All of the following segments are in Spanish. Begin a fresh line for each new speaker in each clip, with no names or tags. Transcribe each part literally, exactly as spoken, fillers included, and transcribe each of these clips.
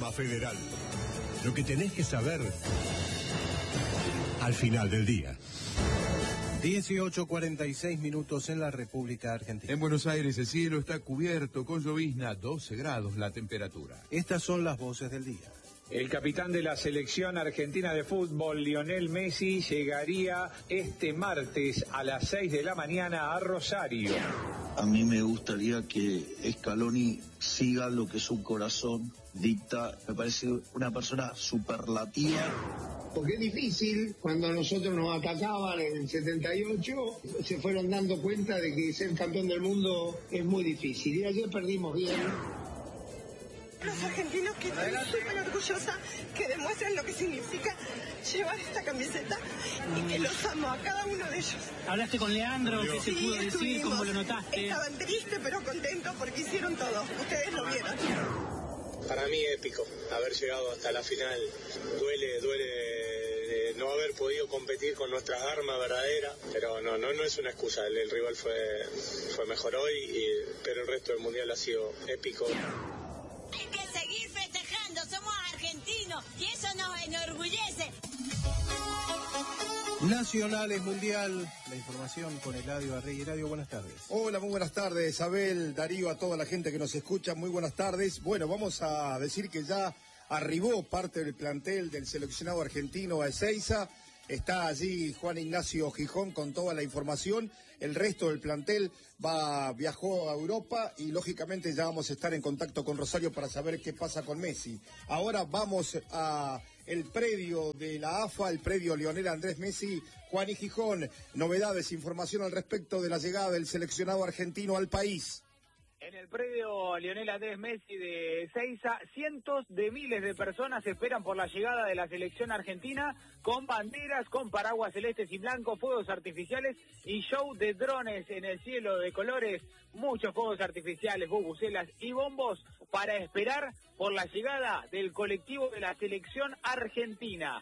La Federal. Lo que tenés que saber al final del día.
dieciocho cuarenta y seis minutos en la República Argentina.
En Buenos Aires el cielo está cubierto con llovizna, doce grados la temperatura.
Estas son las voces del día.
El capitán de la selección argentina de fútbol, Lionel Messi, llegaría este martes a las seis de la mañana a Rosario.
A mí me gustaría que Scaloni siga lo que su corazón dicta. Me parece una persona superlativa.
Porque es difícil, cuando nosotros nos atacaban en el setenta y ocho, se fueron dando cuenta de que ser campeón del mundo es muy difícil. Y ayer perdimos bien.
Los argentinos, que estoy súper orgullosa, que demuestran lo que significa llevar esta camiseta y que los amo a cada uno de ellos.
¿Hablaste con Leandro? ¿Qué se
Sí,
pudo decir?
estuvimos.
¿Cómo lo notaste?
Estaban tristes pero contentos porque hicieron todo. Ustedes lo vieron.
Para mí épico haber llegado hasta la final. Duele, duele de no haber podido competir con nuestras armas verdaderas, pero no, no, no es una excusa. El, el rival fue, fue mejor hoy, y, pero el resto del mundial ha sido épico.
Hay que seguir festejando, somos argentinos y eso nos enorgullece.
Nacionales Mundial, la información con Eladio Arrey. Eladio, buenas tardes.
Hola, muy buenas tardes, Abel, Darío, a toda la gente que nos escucha, muy buenas tardes. Bueno, vamos a decir que ya arribó parte del plantel del seleccionado argentino a Ezeiza. Está allí Juan Ignacio Gijón con toda la información. El resto del plantel va viajó a Europa y lógicamente ya vamos a estar en contacto con Rosario para saber qué pasa con Messi. Ahora vamos a el predio de la A F A, el predio Lionel Andrés Messi. Juan y Gijón, novedades, información al respecto de la llegada del seleccionado argentino al país.
En el predio Lionel Andrés Messi de Ezeiza, cientos de miles de personas esperan por la llegada de la selección argentina, con banderas, con paraguas celestes y blancos, fuegos artificiales y show de drones en el cielo de colores, muchos fuegos artificiales, bubucelas y bombos para esperar por la llegada del colectivo de la selección argentina.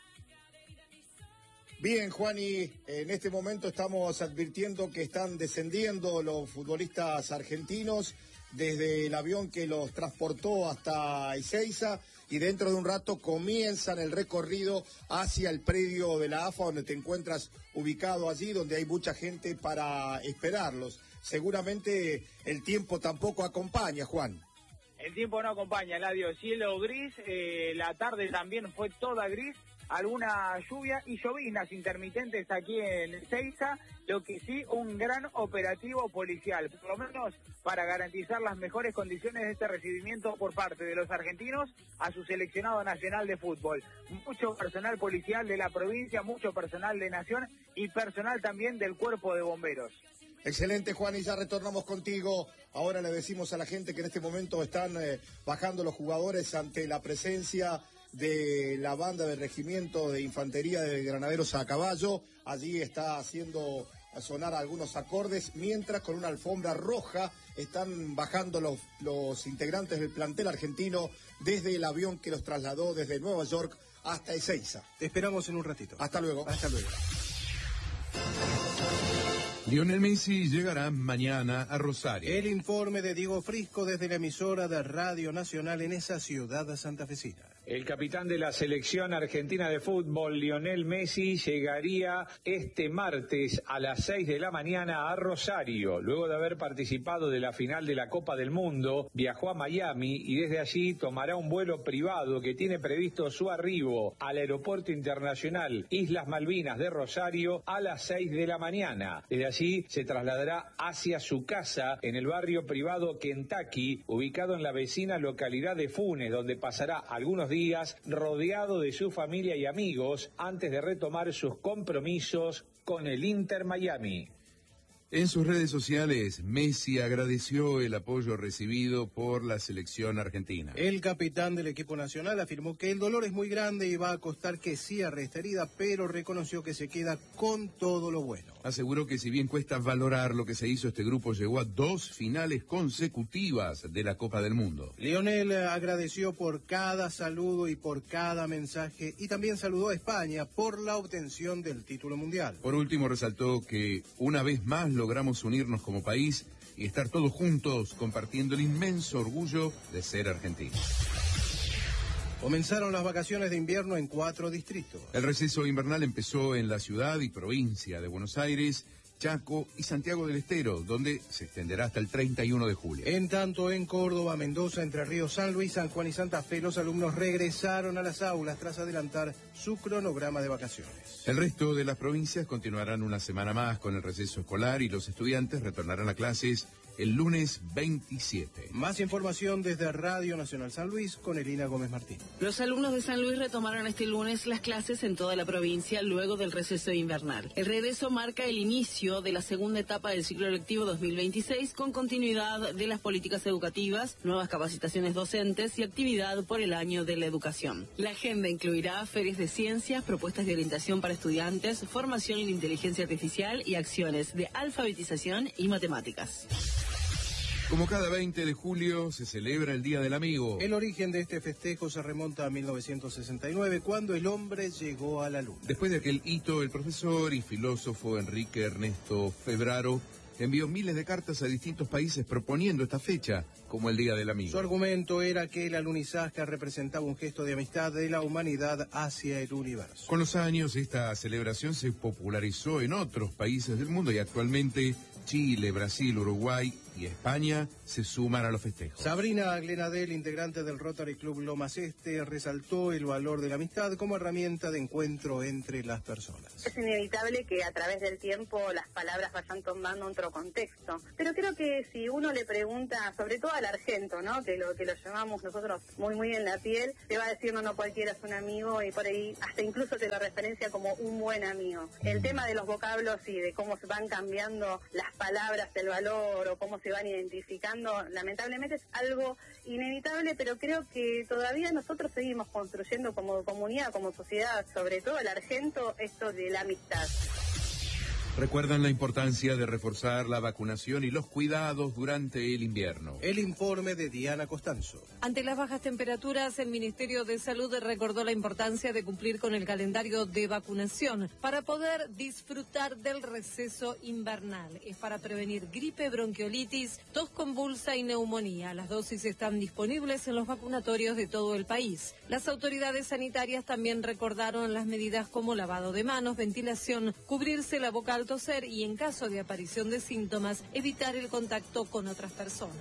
Bien, Juani, en este momento estamos advirtiendo que están descendiendo los futbolistas argentinos desde el avión que los transportó hasta Ezeiza y dentro de un rato comienzan el recorrido hacia el predio de la A F A, donde te encuentras ubicado allí, donde hay mucha gente para esperarlos. Seguramente el tiempo tampoco acompaña, Juan.
El tiempo no acompaña, Eladio. Cielo gris, eh, la tarde también fue toda gris. Alguna lluvia y lloviznas intermitentes aquí en Ezeiza, lo que sí, un gran operativo policial, por lo menos para garantizar las mejores condiciones de este recibimiento por parte de los argentinos a su seleccionado nacional de fútbol. Mucho personal policial de la provincia, mucho personal de Nación y personal también del Cuerpo de Bomberos.
Excelente, Juan, y ya retornamos contigo. Ahora le decimos a la gente que en este momento están eh, bajando los jugadores ante la presencia de la banda del Regimiento de Infantería de Granaderos a Caballo. Allí está haciendo sonar algunos acordes, mientras con una alfombra roja están bajando los, los integrantes del plantel argentino desde el avión que los trasladó desde Nueva York hasta Ezeiza.
Te esperamos en un ratito.
Hasta luego.
Hasta luego.
Lionel Messi llegará mañana a Rosario.
El informe de Diego Frisco desde la emisora de Radio Nacional en esa ciudad santafesina.
El capitán de la selección argentina de fútbol, Lionel Messi, llegaría este martes a las seis de la mañana a Rosario. Luego de haber participado de la final de la Copa del Mundo, viajó a Miami y desde allí tomará un vuelo privado que tiene previsto su arribo al Aeropuerto Internacional Islas Malvinas de Rosario a las seis de la mañana. Desde allí se trasladará hacia su casa en el barrio privado Kentucky, ubicado en la vecina localidad de Funes, donde pasará algunos días días rodeado de su familia y amigos antes de retomar sus compromisos con el Inter Miami.
En sus redes sociales, Messi agradeció el apoyo recibido por la selección argentina.
El capitán del equipo nacional afirmó que el dolor es muy grande y va a costar que cierre esta herida, pero reconoció que se queda con todo lo bueno.
Aseguró que si bien cuesta valorar lo que se hizo, este grupo llegó a dos finales consecutivas de la Copa del Mundo.
Lionel agradeció por cada saludo y por cada mensaje y también saludó a España por la obtención del título mundial.
Por último, resaltó que una vez más logramos unirnos como país y estar todos juntos compartiendo el inmenso orgullo de ser argentinos.
Comenzaron las vacaciones de invierno en cuatro distritos.
El receso invernal empezó en la ciudad y provincia de Buenos Aires, Chaco y Santiago del Estero, donde se extenderá hasta el treinta y uno de julio.
En tanto, en Córdoba, Mendoza, Entre Ríos, San Luis, San Juan y Santa Fe, los alumnos regresaron a las aulas tras adelantar su cronograma de vacaciones.
El resto de las provincias continuarán una semana más con el receso escolar y los estudiantes retornarán a clases el lunes veintisiete.
Más información desde Radio Nacional San Luis con Elina Gómez Martín.
Los alumnos de San Luis retomaron este lunes las clases en toda la provincia luego del receso invernal. El regreso marca el inicio de la segunda etapa del ciclo lectivo dos mil veintiséis con continuidad de las políticas educativas, nuevas capacitaciones docentes y actividad por el año de la educación. La agenda incluirá ferias de ciencias, propuestas de orientación para estudiantes, formación en inteligencia artificial y acciones de alfabetización y matemáticas.
Como cada veinte de julio se celebra el Día del Amigo.
El origen de este festejo se remonta a mil novecientos sesenta y nueve, cuando el hombre llegó a la luna.
Después de aquel hito, el profesor y filósofo Enrique Ernesto Febraro envió miles de cartas a distintos países proponiendo esta fecha como el Día del Amigo.
Su argumento era que el alunizaje representaba un gesto de amistad de la humanidad hacia el universo.
Con los años, esta celebración se popularizó en otros países del mundo y actualmente Chile, Brasil, Uruguay y España se suman a los festejos.
Sabrina Glenadel, integrante del Rotary Club Lomas Este, resaltó el valor de la amistad como herramienta de encuentro entre las personas.
Es inevitable que a través del tiempo las palabras vayan tomando otro contexto, pero creo que si uno le pregunta, sobre todo al argento, ¿no?, que lo que lo llevamos nosotros muy muy en la piel, te va a decir no, no cualquiera es un amigo, y por ahí hasta incluso te lo referencia como un buen amigo. El tema de los vocablos y de cómo se van cambiando las palabras, el valor o cómo se van identificando, lamentablemente es algo inevitable, pero creo que todavía nosotros seguimos construyendo como comunidad, como sociedad, sobre todo el argento, esto de la amistad.
Recuerdan la importancia de reforzar la vacunación y los cuidados durante el invierno.
El informe de Diana Costanzo.
Ante las bajas temperaturas, el Ministerio de Salud recordó la importancia de cumplir con el calendario de vacunación para poder disfrutar del receso invernal. Es para prevenir gripe, bronquiolitis, tos convulsa y neumonía. Las dosis están disponibles en los vacunatorios de todo el país. Las autoridades sanitarias también recordaron las medidas como lavado de manos, ventilación, cubrirse la boca al toser y, en caso de aparición de síntomas, evitar el contacto con otras personas.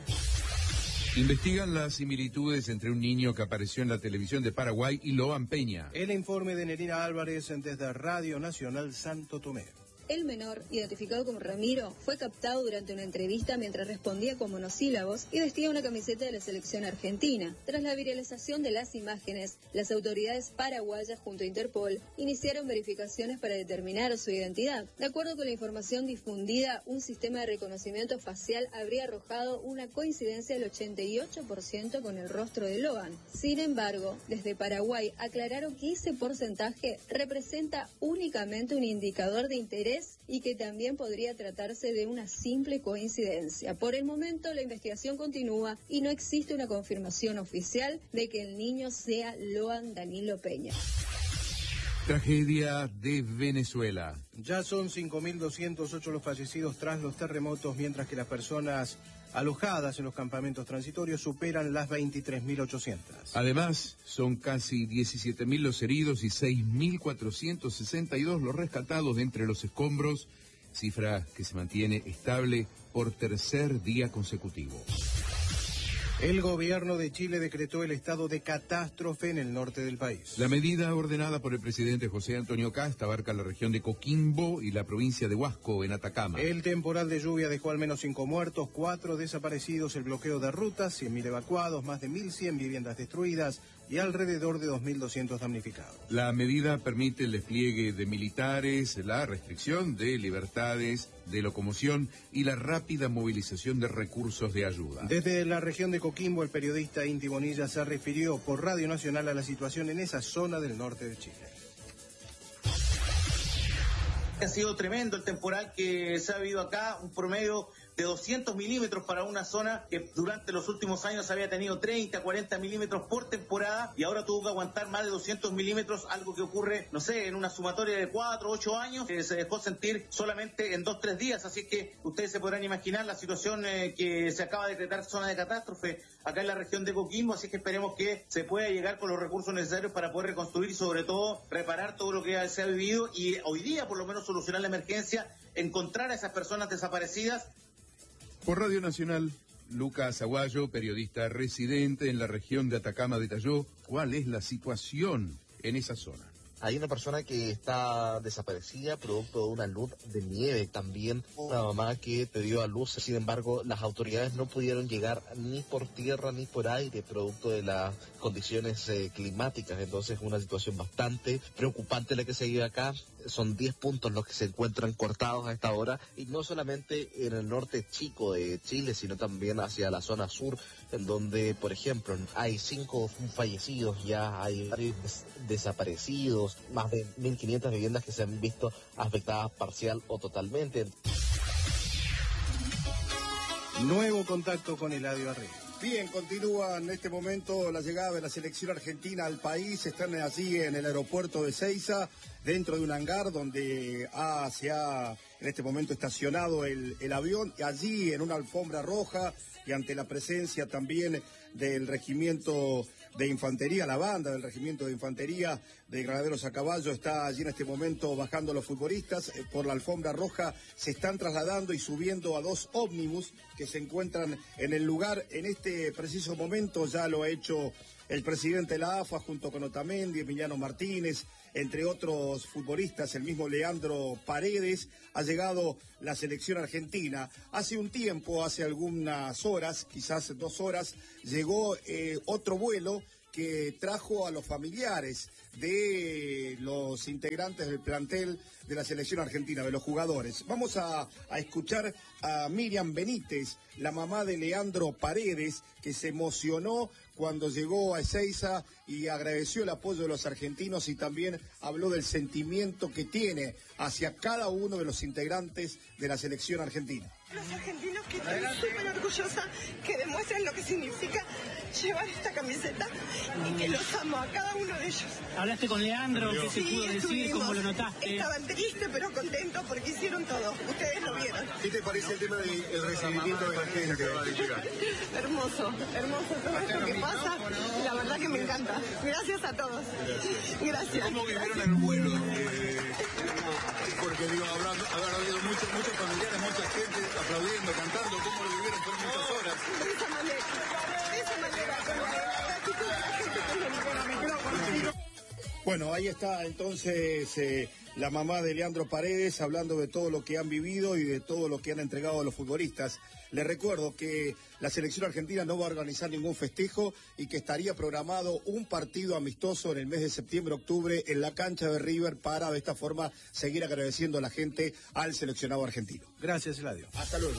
Investigan las similitudes entre un niño que apareció en la televisión de Paraguay y Loan Peña.
El informe de Nerina Álvarez desde Radio Nacional Santo Tomé.
El menor, identificado como Ramiro, fue captado durante una entrevista mientras respondía con monosílabos y vestía una camiseta de la selección argentina. Tras la viralización de las imágenes, las autoridades paraguayas junto a Interpol iniciaron verificaciones para determinar su identidad. De acuerdo con la información difundida, un sistema de reconocimiento facial habría arrojado una coincidencia del ochenta y ocho por ciento con el rostro de Loan. Sin embargo, desde Paraguay aclararon que ese porcentaje representa únicamente un indicador de interés y que también podría tratarse de una simple coincidencia. Por el momento, la investigación continúa y no existe una confirmación oficial de que el niño sea Loan Danilo Peña.
Tragedia de Venezuela.
Ya son cinco mil doscientos ocho los fallecidos tras los terremotos, mientras que las personas alojadas en los campamentos transitorios superan las veintitrés mil ochocientas.
Además, son casi diecisiete mil los heridos y seis mil cuatrocientos sesenta y dos los rescatados de entre los escombros, cifra que se mantiene estable por tercer día consecutivo.
El gobierno de Chile decretó el estado de catástrofe en el norte del país.
La medida ordenada por el presidente José Antonio Kast abarca la región de Coquimbo y la provincia de Huasco, en Atacama.
El temporal de lluvia dejó al menos cinco muertos, cuatro desaparecidos, el bloqueo de rutas, cien mil evacuados, más de mil cien viviendas destruidas y alrededor de dos mil doscientos damnificados.
La medida permite el despliegue de militares, la restricción de libertades de locomoción y la rápida movilización de recursos de ayuda.
Desde la región de Coquimbo, el periodista Inti Bonilla se refirió por Radio Nacional a la situación en esa zona del norte de Chile.
Ha sido tremendo el temporal que se ha habido acá, un promedio de doscientos milímetros para una zona que durante los últimos años había tenido treinta, cuarenta milímetros por temporada y ahora tuvo que aguantar más de doscientos milímetros, algo que ocurre, no sé, en una sumatoria de cuatro, ocho años, que se dejó sentir solamente en dos, tres días. Así que ustedes se podrán imaginar la situación eh, que se acaba de decretar zona de catástrofe acá en la región de Coquimbo, así que esperemos que se pueda llegar con los recursos necesarios para poder reconstruir y sobre todo reparar todo lo que se ha vivido y hoy día por lo menos solucionar la emergencia, encontrar a esas personas desaparecidas.
Por Radio Nacional, Lucas Aguayo, periodista residente en la región de Atacama de Talló, ¿cuál es la situación en esa zona?
Hay una persona que está desaparecida producto de una luz de nieve, también una mamá que pidió a luz, sin embargo las autoridades no pudieron llegar ni por tierra ni por aire producto de las condiciones eh, climáticas, entonces una situación bastante preocupante la que se vive acá. Son diez puntos los que se encuentran cortados a esta hora, y no solamente en el norte chico de Chile, sino también hacia la zona sur, en donde, por ejemplo, hay cinco fallecidos, ya hay varios des desaparecidos, más de mil quinientas viviendas que se han visto afectadas parcial o totalmente.
Nuevo contacto con Eladio Arregui.
Bien, continúa en este momento la llegada de la selección argentina al país. Están allí en el aeropuerto de Ezeiza, dentro de un hangar donde ha, se ha en este momento estacionado el, el avión. Y allí en una alfombra roja y ante la presencia también del regimiento de infantería, la banda del regimiento de infantería de granaderos a caballo está allí en este momento bajando los futbolistas. Eh, por la alfombra roja se están trasladando y subiendo a dos ómnibus que se encuentran en el lugar. En este preciso momento ya lo ha hecho el presidente de la A F A junto con Otamendi, Emiliano Martínez, entre otros futbolistas, el mismo Leandro Paredes. Ha llegado la selección argentina. Hace un tiempo, hace algunas horas, quizás dos horas, llegó eh, otro vuelo que trajo a los familiares de los integrantes del plantel de la selección argentina, de los jugadores. Vamos a, a escuchar a Miriam Benítez, la mamá de Leandro Paredes, que se emocionó cuando llegó a Ezeiza y agradeció el apoyo de los argentinos y también habló del sentimiento que tiene hacia cada uno de los integrantes de la selección argentina.
Los argentinos que estoy súper orgullosa, que demuestren lo que significa llevar esta camiseta y que los amo a cada uno de ellos.
¿Hablaste con Leandro? ¿Qué se
Sí,
pudo decir? ¿Cómo lo notaste?
Estaba triste pero contento porque hicieron todo. Ustedes lo vieron.
¿Qué te parece el tema del recibimiento de la gente?
Hermoso, hermoso todo esto que pasa. La verdad que me encanta. Gracias a todos. Gracias.
¿Cómo vivieron el vuelo? Eh, porque digo, habrá, habrá habido muchos, muchos familiares, mucha gente aplaudiendo, cantando. ¿Cómo lo vivieron por muchas horas?
De esa manera, de esa manera, con la actitud de la gente que es lo que me quedo contigo.
Bueno, ahí está entonces eh, la mamá de Leandro Paredes hablando de todo lo que han vivido y de todo lo que han entregado a los futbolistas. Les recuerdo que la selección argentina no va a organizar ningún festejo y que estaría programado un partido amistoso en el mes de septiembre-octubre en la cancha de River para de esta forma seguir agradeciendo a la gente al seleccionado argentino.
Gracias, Eladio.
Hasta luego.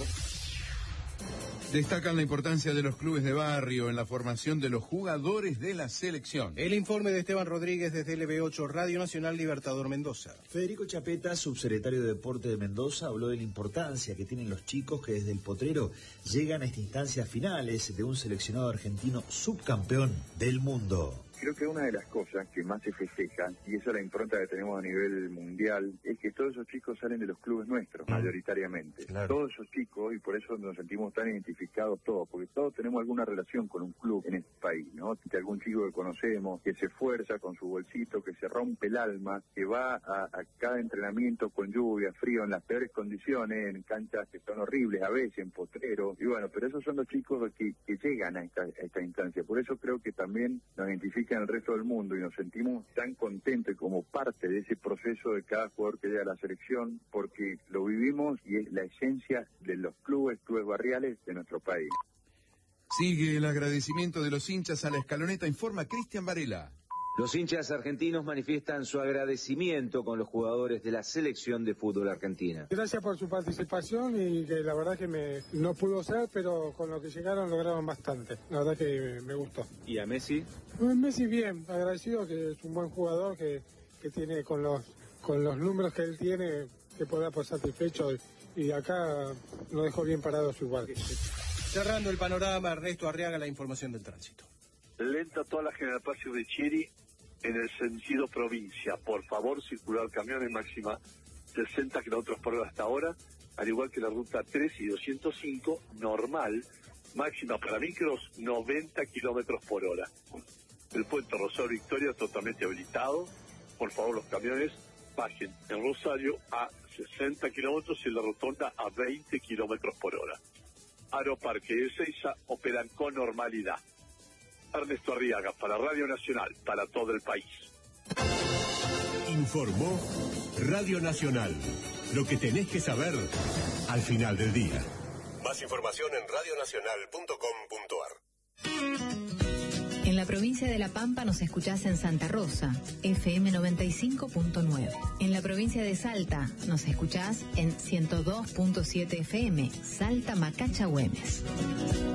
Destacan la importancia de los clubes de barrio en la formación de los jugadores de la selección.
El informe de Esteban Rodríguez desde L B ocho, Radio Nacional Libertador Mendoza.
Federico Chapeta, subsecretario de Deporte de Mendoza, habló de la importancia que tienen los chicos que desde el potrero llegan a estas instancias finales de un seleccionado argentino subcampeón del mundo.
Creo que una de las cosas que más se festejan, y esa es la impronta que tenemos a nivel mundial, es que todos esos chicos salen de los clubes nuestros, mayoritariamente. Claro. Todos esos chicos, y por eso nos sentimos tan identificados todos, porque todos tenemos alguna relación con un club en este país, ¿no? De algún chico que conocemos, que se esfuerza con su bolsito, que se rompe el alma, que va a, a cada entrenamiento con lluvia, frío, en las peores condiciones, en canchas que son horribles a veces, en potreros, y bueno, pero esos son los chicos que, que llegan a esta, a esta instancia. Por eso creo que también nos identifican en el resto del mundo y nos sentimos tan contentos como parte de ese proceso de cada jugador que llega a la selección, porque lo vivimos y es la esencia de los clubes, clubes barriales de nuestro país.
Sigue el agradecimiento de los hinchas a la escaloneta, informa Cristian Varela.
Los hinchas argentinos manifiestan su agradecimiento con los jugadores de la selección de fútbol argentina.
Gracias por su participación y que la verdad que me, no pudo ser, pero con lo que llegaron lograron bastante. La verdad que me gustó.
¿Y a Messi?
Messi bien, agradecido, que es un buen jugador, que, que tiene con los, con los números que él tiene, que pueda por satisfecho y, y acá nos dejó bien parados igual.
Cerrando el panorama, Ernesto Arriaga, la información del tránsito.
Lenta toda la General Paz y Richieri en el sentido provincia. Por favor, circular camiones máxima sesenta kilómetros por hora hasta ahora, al igual que la ruta tres y doscientos cinco, normal, máxima para micros noventa kilómetros por hora. El puente Rosario Victoria totalmente habilitado. Por favor, los camiones bajen en Rosario a sesenta kilómetros y en la rotonda a veinte kilómetros por hora. Aeroparque y Ezeiza operan con normalidad. Ernesto Arriaga para Radio Nacional, para todo el país.
Informó Radio Nacional. Lo que tenés que saber al final del día. Más información en radio nacional punto com punto ar.
En la provincia de La Pampa nos escuchás en Santa Rosa, F M noventa y cinco punto nueve. En la provincia de Salta nos escuchás en ciento dos punto siete F M, Salta Macacha Güemes.